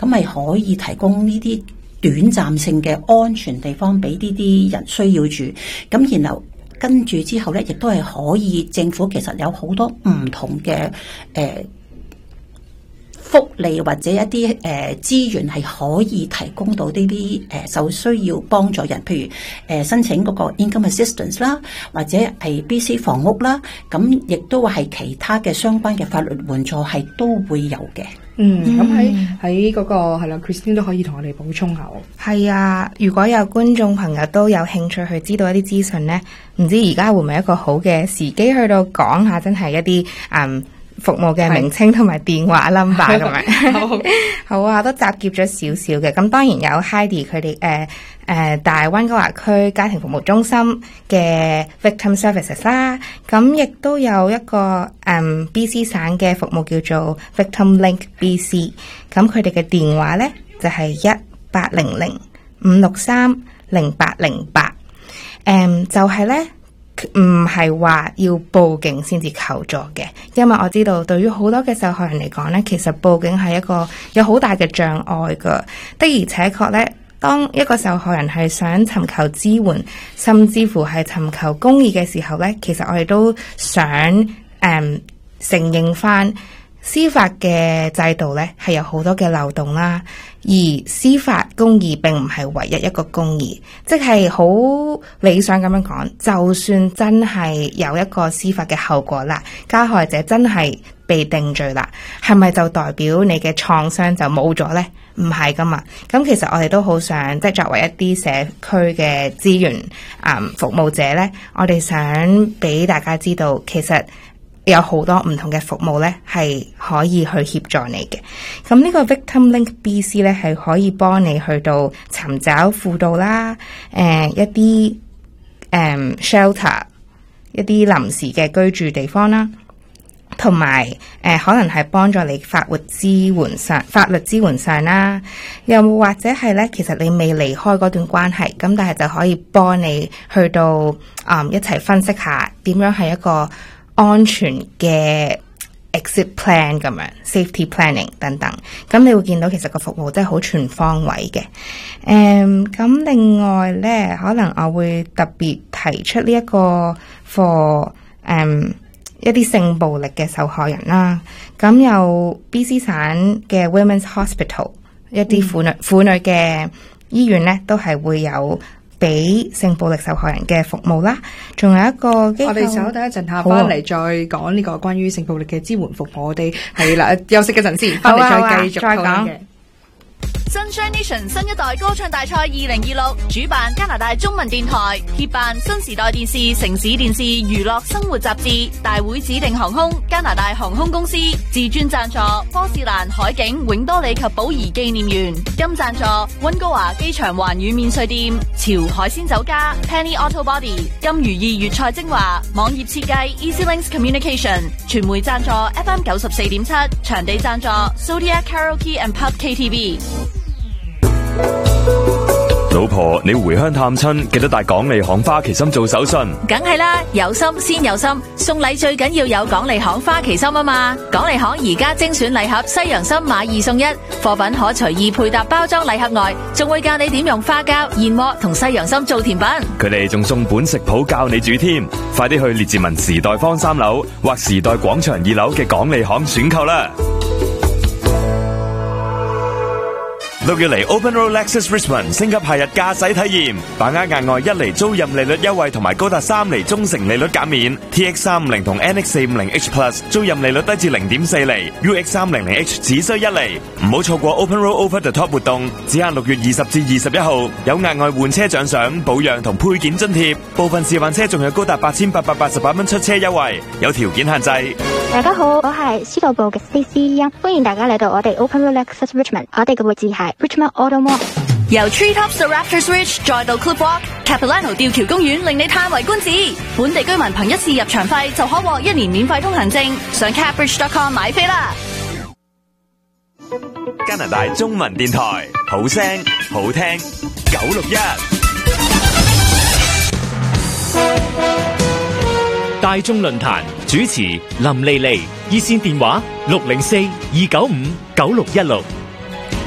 咁咪可以提供呢啲短暫性嘅安全地方俾呢啲人需要住。咁然後跟住之後咧，亦都係可以政府其實有好多唔同嘅福利或者一啲資源係可以提供到呢啲受需要幫助人，譬如申請嗰個 income assistance 啦，或者係 BC 房屋啦，咁亦都係其他嘅相關嘅法律援助係都會有嘅。 咁喺嗰個係啦 ，Christine 都可以同我哋補充下。 係啊，如果有觀眾朋友都有興趣去知道一啲資訊呢，唔知而家會唔會一個好嘅時機去到講下真係一啲服務嘅名稱同埋電話 number 咁樣。好啊，都集結咗少少嘅。咁當然有 Heidi 佢哋大溫哥華區家庭服務中心嘅 Victim Services 啦，咁亦都有一個BC 省嘅服務叫做 Victim Link BC， 咁佢哋嘅電話呢就係1800-563-0808，就係呢。唔係話要報警先至求助嘅，因為我知道對於好多嘅受害人嚟講呢，其實報警係一個有好大嘅障礙噶。的而且確呢，當一個受害人係想尋求支援，甚至乎係尋求公義嘅時候呢，其實我哋都想承認翻司法嘅制度呢係有好多嘅漏洞啦，而司法公義並唔係唯一一個公義，即係好理想咁樣講，就算真係有一個司法嘅後果啦，加害者真係被定罪啦，係咪就代表你嘅創傷就冇咗呢？唔係噶嘛。咁其實我哋都好想，即係作為一啲社區嘅資源服務者呢，我哋想俾大家知道，其實有好多唔同嘅服務咧，係可以去協助你嘅。咁呢個 Victim Link BC 咧，係可以幫你去到尋找輔導啦，一啲shelter， 一啲臨時嘅居住地方啦，同埋可能係幫助你法律支援上啦，又或者係咧，其實你未離開嗰段關係，咁但係就可以幫你去到一齊分析下點樣係一個安全嘅 exit plan 咁樣 safety planning 等等，咁你會見到其實個服務真係好全方位嘅。咁另外咧，可能我會特別提出呢一個 for 一啲性暴力嘅受害人啦。咁有 BC 省嘅 Women's Hospital 一啲婦女嘅醫院咧，都係會有俾性暴力受害人嘅服務啦，仲有一個機構， 我哋稍等一陣下翻嚟再講呢個關於性暴力嘅支援服務。我哋係啦，休息一陣先，翻嚟再繼續再講嘅。 Sunshine Nation 新一代歌唱大賽2026主辦加拿大中文電台，協辦新時代電視、城市電視、娛樂生活雜誌，大會指定航空加拿大航空公司，自專贊助波士蘭海景永多里及寶儀紀念園，金贊助溫哥華機場環宇免稅店、潮海鮮酒家、Penny Auto Body、金如意粵菜精華、網頁設計 Easy Links Communication， 傳媒贊助 FM 94.7， 場地贊助 Zodiac Karaoke and Pub KTV。 老婆，你回鄉探親記得帶港利行花旗參做手信。 梗係啦，有心先有心，送禮最緊要有港利行花旗參啊嘛！港利行而家精選禮盒西洋參買2送1，貨品可隨意配搭包裝禮盒外，仲會教你點用花膠、燕窩同西洋參做甜品。 佢哋仲送本食譜教你煮添，快啲去列治文時代坊3樓或時代廣場2樓嘅港利行選購啦！6月嚟 Open Road Lexus Richmond 升級夏日駕駛體驗，把握額外1厘租賃利率優惠同埋高達3厘中成利率減免。TX350 同 NX450H Plus 租賃利率低至 0.4 厘 ，UX300H 只需1厘。唔好錯過 Open Road Over the Top 活動，只限6月20至21號，有額外換車獎賞、保養同配件津貼，部分示範車仲有高達8888蚊出車優惠，有條件限制。 大家好，我係司徒部嘅 CC 歡迎大家嚟到我哋 Open Road Lexus Richmond， 我哋嘅位置係 Richmond Auto Mall。 由 Treetops 到 Raptors Ridge 再到 Cliff Walk、Capilano 吊橋公園，令你嘆為觀止。本地居民憑一次入場費就可獲1年免費通行證，上 capbridge.com 買飛啦！ 加拿大中文電台，好聲好聽961。 大眾論壇主持林莉莉，熱線電話604-295-9616。